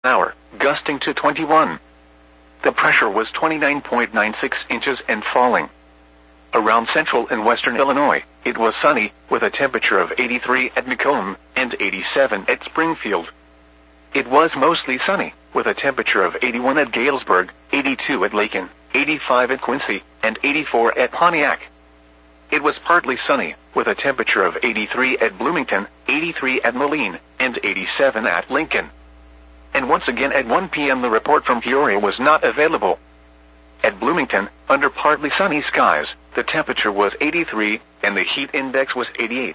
an hour, gusting to 21. The pressure was 29.96 inches and falling. Around central and western Illinois, it was sunny, with a temperature of 83 at Macomb and 87 at Springfield. It was mostly sunny, with a temperature of 81 at Galesburg, 82 at Lakin, 85 at Quincy, and 84 at Pontiac. It was partly sunny, with a temperature of 83 at Bloomington, 83 at Moline, and 87 at Lincoln. And once again at 1 p.m. the report from Peoria was not available. At Bloomington, under partly sunny skies, the temperature was 83, and the heat index was 88.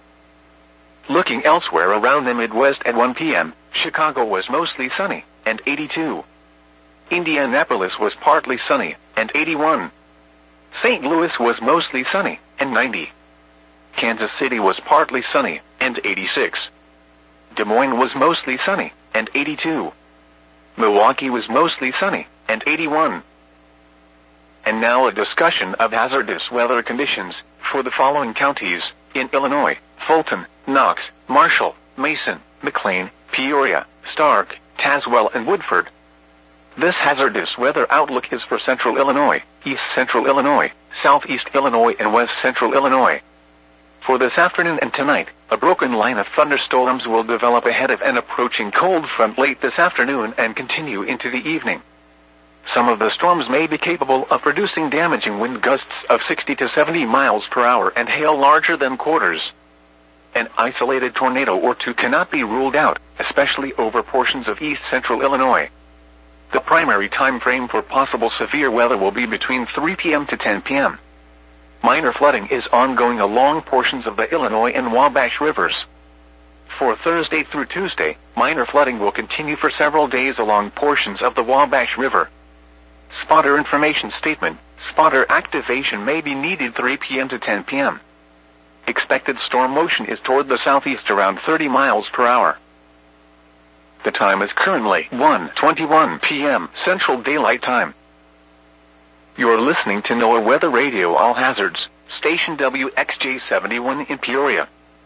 Looking elsewhere around the Midwest at 1 p.m., Chicago was mostly sunny, and 82. Indianapolis was partly sunny, and 81. St. Louis was mostly sunny, and 90. Kansas City was partly sunny, and 86. Des Moines was mostly sunny, and 82. Milwaukee was mostly sunny, and 81. And now a discussion of hazardous weather conditions for the following counties in Illinois: Fulton, Knox, Marshall, Mason, McLean, Peoria, Stark, Tazewell, and Woodford. This hazardous weather outlook is for central Illinois, east central Illinois, southeast Illinois, and west central Illinois. For this afternoon and tonight, a broken line of thunderstorms will develop ahead of an approaching cold front late this afternoon and continue into the evening. Some of the storms may be capable of producing damaging wind gusts of 60 to 70 miles per hour and hail larger than quarters. An isolated tornado or two cannot be ruled out, especially over portions of east central Illinois. The primary time frame for possible severe weather will be between 3 p.m. to 10 p.m. Minor flooding is ongoing along portions of the Illinois and Wabash rivers. For Thursday through Tuesday, minor flooding will continue for several days along portions of the Wabash River. Spotter information statement: spotter activation may be needed 3 p.m. to 10 p.m. Expected storm motion is toward the southeast around 30 miles per hour. The time is currently 1:21 p.m. Central Daylight Time. You're listening to NOAA Weather Radio All Hazards, station WXJ71 in Peoria.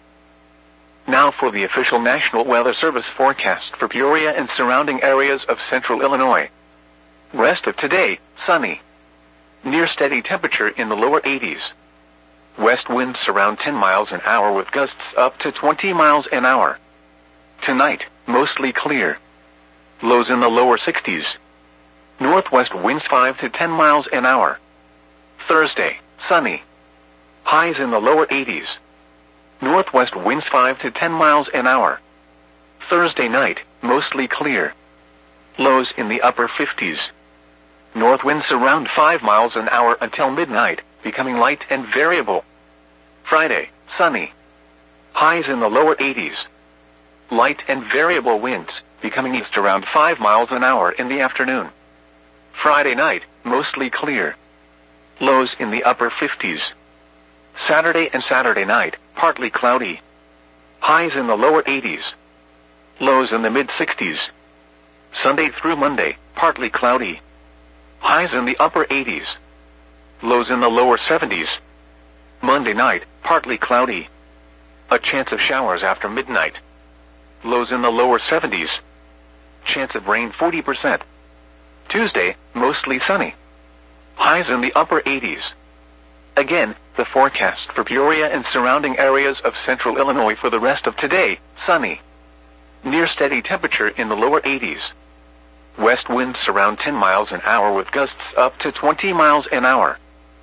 Now for the official National Weather Service forecast for Peoria and surrounding areas of central Illinois. Rest of today, sunny. Near steady temperature in the lower 80s. West winds around 10 miles an hour with gusts up to 20 miles an hour. Tonight, mostly clear. Lows in the lower 60s. Northwest winds 5 to 10 miles an hour. Thursday, sunny. Highs in the lower 80s. Northwest winds 5 to 10 miles an hour. Thursday night, mostly clear. Lows in the upper 50s. North winds around 5 miles an hour until midnight, becoming light and variable. Friday, sunny. Highs in the lower 80s. Light and variable winds, becoming east around 5 miles an hour in the afternoon. Friday night, mostly clear. Lows in the upper 50s. Saturday and Saturday night, partly cloudy. Highs in the lower 80s. Lows in the mid-60s. Sunday through Monday, partly cloudy. Highs in the upper 80s. Lows in the lower 70s. Monday night, partly cloudy. A chance of showers after midnight. Lows in the lower 70s. Chance of rain 40%. Tuesday, mostly sunny. Highs in the upper 80s. Again, the forecast for Peoria and surrounding areas of central Illinois for the rest of today, sunny. Near steady temperature in the lower 80s. West winds around 10 miles an hour with gusts up to 20 miles an hour.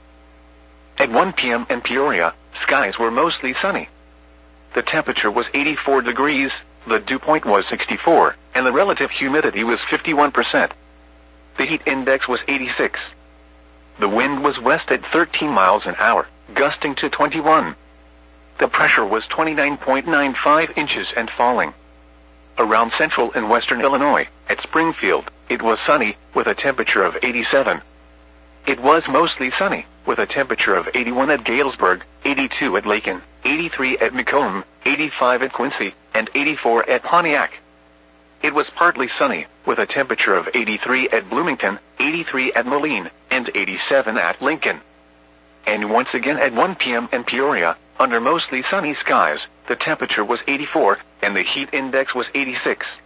At 1 p.m. in Peoria, skies were mostly sunny. The temperature was 84 degrees, the dew point was 64, and the relative humidity was 51%. The heat index was 86. The wind was west at 13 miles an hour, gusting to 21. The pressure was 29.95 inches and falling. Around central and western Illinois, at Springfield, it was sunny, with a temperature of 87. It was mostly sunny, with a temperature of 81 at Galesburg, 82 at Lakin, 83 at Macomb, 85 at Quincy, and 84 at Pontiac. It was partly sunny, with a temperature of 83 at Bloomington, 83 at Moline, and 87 at Lincoln. And once again at 1 p.m. in Peoria, under mostly sunny skies, the temperature was 84, and the heat index was 86.